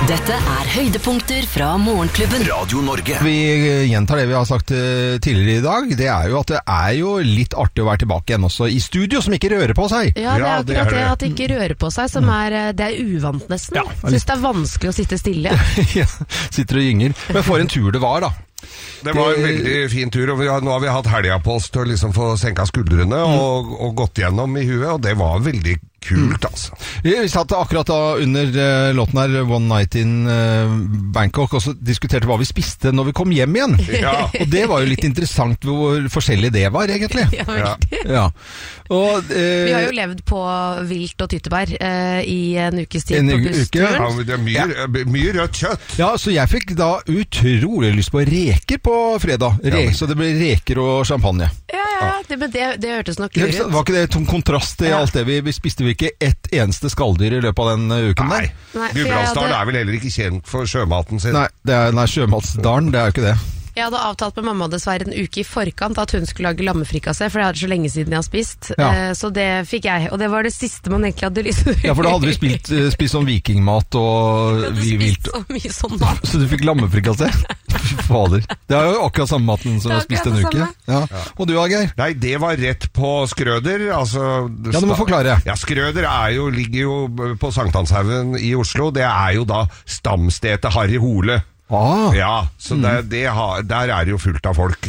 Dette høydepunkter fra Morgenklubben. Radio Norge. Vi gjentar det vi har sagt tidligere i dag. Det jo at det jo litt artig å være tilbake igjen også i studio, som ikke rører på seg. Ja, det akkurat det at det ikke rører på seg, som det uvant nesten. Ja. Synes det vanskelig å sitte stille. Ja, sitter og gynger. Men for en tur det var da. Det var en veldig fin tur, og nå har vi hatt helga på oss til å liksom få senka skuldrene og gått gjennom i huet, og det var veldig kult, altså. Vi satt akkurat da under låten her, One Night in Bangkok, og så diskuterte hva vi spiste når vi kom hjem igjen. Ja. Og det var jo litt interessant hvor forskjellig det var, egentlig. Ja, veldig. Ja. Og, vi har jo levd på vilt og tyttebær i en ukes tid på bussturen. Ja, det mye rødt kjøtt. Ja, så jeg fikk da utrolig lyst på reker på fredag. Så det ble reker og champagne. Ja, det hørtes nok lurt ut. Var ikke det en kontrast til alt det vi spiste? Vi ikke ett eneste skalldyr i løpet av den uken der? Nei, Gudbrandsdalen vel heller ikke kjent for sjømaten sin. Nei, Sjømatsdalen, det jo ikke det. Jeg hadde avtalt med mamma dessverre en uke i forkant at hun skulle lage lammefrikassé, for det hadde så lenge siden jeg har spist. Så det fikk jeg, og det var det siste man egentlig hadde lyst til. Ja, for da hadde vi spist sånn vikingmat og spist så mye sånn mat. Så du fikk lammefrikassé? Fy fader. Det jo akkurat samme maten som vi har spist en uke. Ja. Og du, Geir? Nei, det var rett på Skrøder. Altså, ja, du må forklare. Ja, Skrøder ligger jo på Sankthanshaugen i Oslo. Det jo da stamstedet til Harry Hole. Ja, så der det jo fullt av folk,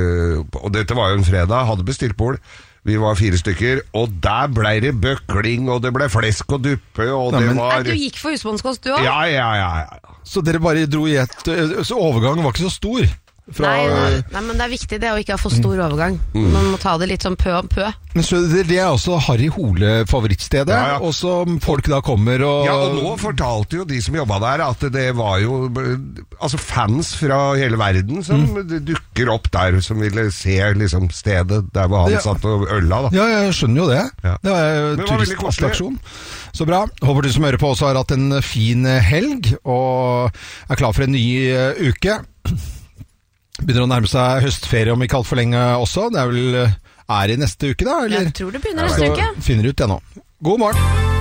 og dette var jo en fredag, hadde bestilt bord, vi var 4 stykker, og der ble det bøkling, og det ble flesk og duppe, og det var... Du gikk for husmannskost, du også? Ja. Så dere bare dro i så overgangen var ikke så stor? Nei, men det viktig det å ikke ha for stor overgang. Man må ta det litt sånn pø om pø. Men så det også Harry Hole favorittstedet, og så folk da kommer og... Ja, og nå fortalte jo de som jobbet der at det var jo fans fra hele verden som dukker opp der, som ville se liksom stedet der hvor han satt og ølla da. Ja, jeg skjønner jo det. Det var jo turistattraksjon. Så bra. Håper du som hører på også har hatt en fin helg og klar for en ny uke. Begynner å nærme seg høstferie om ikke alt for lenge også. Det vel i neste uke da, eller? Jeg tror det begynner neste uke. Finner ut det nå. God morgen.